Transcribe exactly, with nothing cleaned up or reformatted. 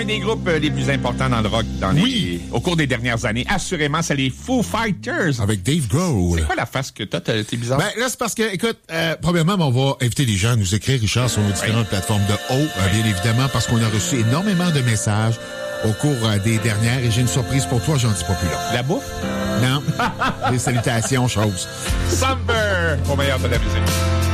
un des groupes les plus importants dans le rock dans les, oui. au cours des dernières années. Assurément, c'est les Foo Fighters. Avec Dave Grohl. C'est quoi la face que t'as? T'es bizarre. Ben, là, c'est parce que, écoute, euh, premièrement, on va inviter les gens à nous écrire, Richard, sur nos différentes oui. plateformes de haut, oui. euh, bien évidemment, parce qu'on a reçu énormément de messages au cours euh, des dernières. Et j'ai une surprise pour toi, j'en dis pas plus long. La bouffe? Non. Des salutations, choses. Summer! Au meilleur de la musique.